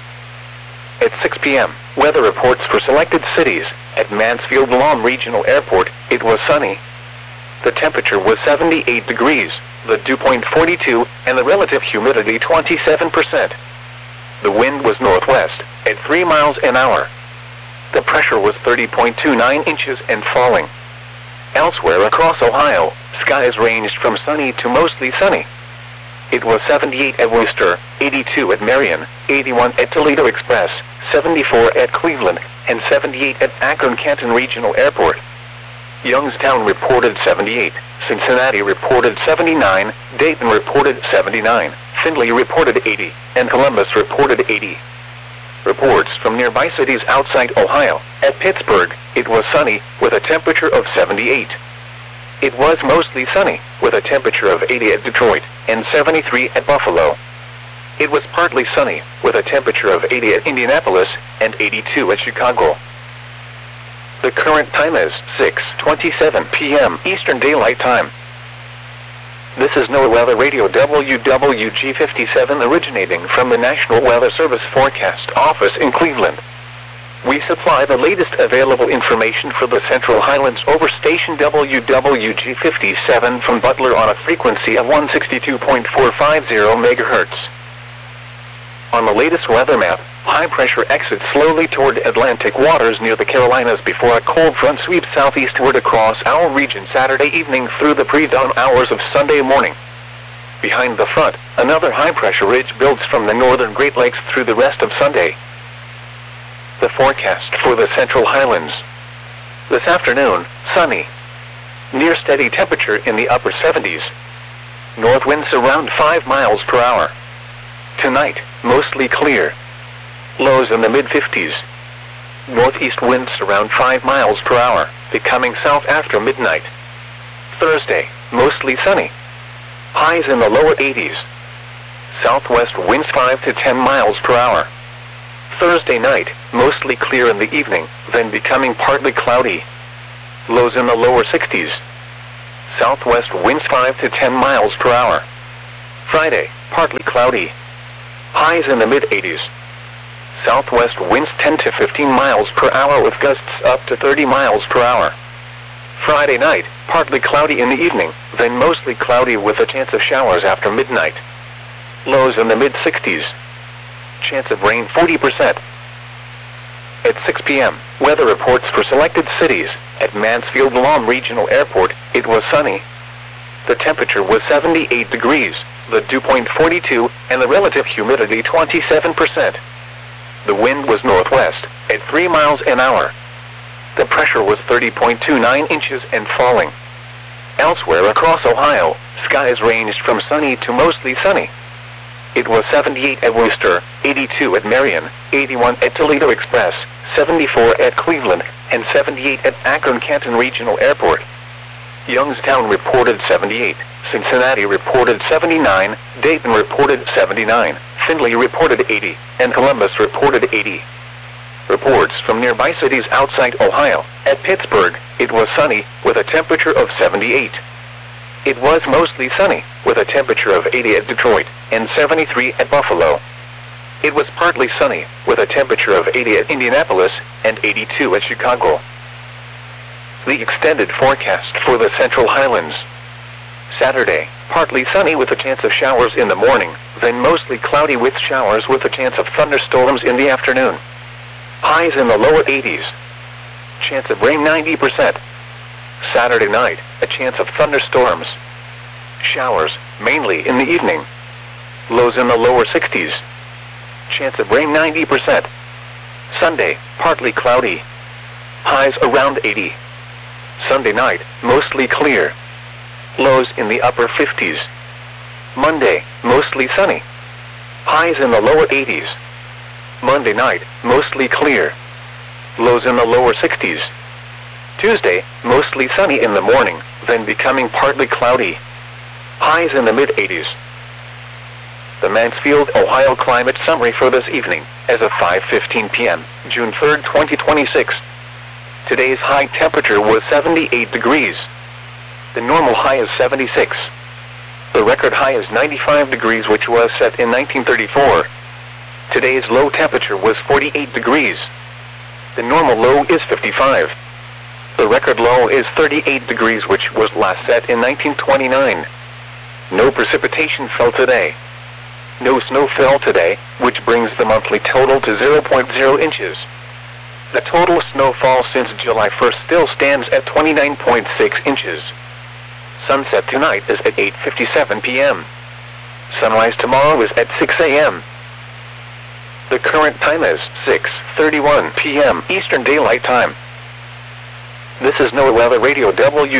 At 6 p.m., weather reports for selected cities. At Mansfield Lahm Regional Airport, it was sunny. The temperature was 78 degrees, the dew point 42, and the relative humidity 27%. The wind was northwest, at 3 miles an hour. The pressure was 30.29 inches and falling. Elsewhere across Ohio, skies ranged from sunny to mostly sunny. It was 78 at Worcester, 82 at Marion, 81 at Toledo Express, 74 at Cleveland, and 78 at Akron-Canton Regional Airport. Youngstown reported 78, Cincinnati reported 79, Dayton reported 79, Findlay reported 80, and Columbus reported 80. Reports from nearby cities outside Ohio. At Pittsburgh, it was sunny, with a temperature of 78. It was mostly sunny, with a temperature of 80 at Detroit, and 73 at Buffalo. It was partly sunny, with a temperature of 80 at Indianapolis, and 82 at Chicago. The current time is 6:27 p.m. Eastern Daylight Time. This is NOAA Weather Radio WWG57 originating from the National Weather Service Forecast Office in Cleveland. We supply the latest available information for the Central Highlands over station WWG57 from Butler on a frequency of 162.450 MHz. On the latest weather map, high pressure exits slowly toward Atlantic waters near the Carolinas before a cold front sweeps southeastward across our region Saturday evening through the pre-dawn hours of Sunday morning. Behind the front, another high pressure ridge builds from the northern Great Lakes through the rest of Sunday. The forecast for the Central Highlands. This afternoon, sunny. Near steady temperature in the upper 70s. North winds around 5 miles per hour. Tonight, mostly clear. Lows in the mid-50s. Northeast winds around 5 miles per hour, becoming south after midnight. Thursday, mostly sunny. Highs in the lower 80s. Southwest winds 5 to 10 miles per hour. Thursday night, mostly clear in the evening, then becoming partly cloudy. Lows in the lower 60s. Southwest winds 5 to 10 miles per hour. Friday, partly cloudy. Highs in the mid-80s. Southwest winds 10 to 15 miles per hour with gusts up to 30 miles per hour. Friday night, partly cloudy in the evening, then mostly cloudy with a chance of showers after midnight. Lows in the mid-60s. Chance of rain 40%. At 6 p.m., weather reports for selected cities. At Mansfield Lawn Regional Airport, it was sunny. The temperature was 78 degrees, the dew point 42, and the relative humidity 27%. The wind was northwest, at 3 miles an hour. The pressure was 30.29 inches and falling. Elsewhere across Ohio, skies ranged from sunny to mostly sunny. It was 78 at Worcester, 82 at Marion, 81 at Toledo Express, 74 at Cleveland, and 78 at Akron-Canton Regional Airport. Youngstown reported 78, Cincinnati reported 79, Dayton reported 79, Findlay reported 80, and Columbus reported 80. Reports from nearby cities outside Ohio. At Pittsburgh, it was sunny, with a temperature of 78. It was mostly sunny, with a temperature of 80 at Detroit, and 73 at Buffalo. It was partly sunny, with a temperature of 80 at Indianapolis, and 82 at Chicago. The extended forecast for the Central Highlands. Saturday, partly sunny with a chance of showers in the morning, then mostly cloudy with showers with a chance of thunderstorms in the afternoon. Highs in the lower 80s. Chance of rain 90%. Saturday night, a chance of thunderstorms. Showers, mainly in the evening. Lows in the lower 60s. Chance of rain 90%. Sunday, partly cloudy. Highs around 80. Sunday night, mostly clear. Lows in the upper 50s. Monday, mostly sunny. Highs in the lower 80s. Monday night, mostly clear. Lows in the lower 60s. Tuesday, mostly sunny in the morning, then becoming partly cloudy. Highs in the mid-80s. The Mansfield, Ohio climate summary for this evening, as of 5:15 p.m., June 3, 2026. Today's high temperature was 78 degrees. The normal high is 76. The record high is 95 degrees, which was set in 1934. Today's low temperature was 48 degrees. The normal low is 55. The record low is 38 degrees, which was last set in 1929. No precipitation fell today. No snow fell today, which brings the monthly total to 0.0 inches. The total snowfall since July 1st still stands at 29.6 inches. Sunset tonight is at 8:57 p.m. Sunrise tomorrow is at 6 a.m. The current time is 6:31 p.m. Eastern Daylight Time. This is NOAA Weather Radio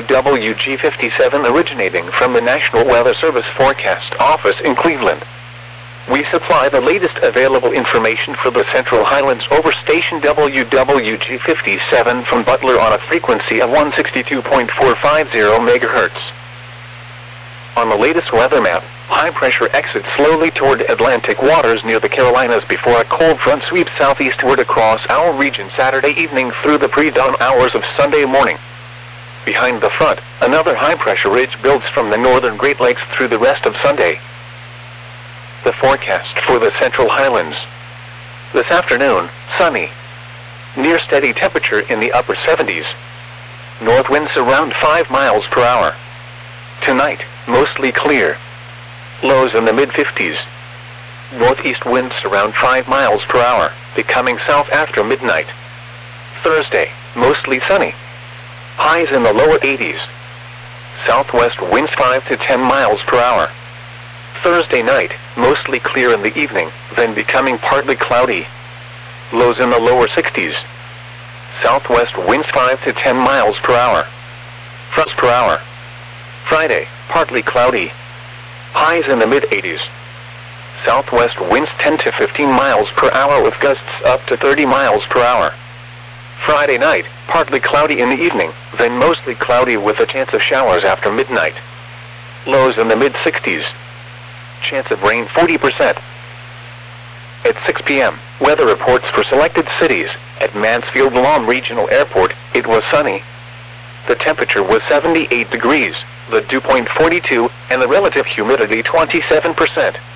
WWG57 originating from the National Weather Service Forecast Office in Cleveland. We supply the latest available information for the Central Highlands over station WWG57 from Butler on a frequency of 162.450 MHz. On the latest weather map, high pressure exits slowly toward Atlantic waters near the Carolinas before a cold front sweeps southeastward across our region Saturday evening through the pre-dawn hours of Sunday morning. Behind the front, another high pressure ridge builds from the northern Great Lakes through the rest of Sunday. The forecast for the Central Highlands. This afternoon, sunny. Near steady temperature in the upper 70s. North winds around 5 miles per hour. Tonight, mostly clear. Lows in the mid-50s. Northeast winds around 5 miles per hour, becoming south after midnight. Thursday, mostly sunny. Highs in the lower 80s. Southwest winds 5 to 10 miles per hour. Thursday night, mostly clear in the evening, then becoming partly cloudy. Lows in the lower 60s. Southwest winds 5 to 10 miles per hour. Fronts per hour. Friday, partly cloudy. Highs in the mid-80s. Southwest winds 10 to 15 miles per hour with gusts up to 30 miles per hour. Friday night, partly cloudy in the evening, then mostly cloudy with a chance of showers after midnight. Lows in the mid-60s. Chance of rain 40%. At 6 p.m., weather reports for selected cities. At Mansfield Lawn Regional Airport, it was sunny. The temperature was 78 degrees, the dew point 42, and the relative humidity 27%.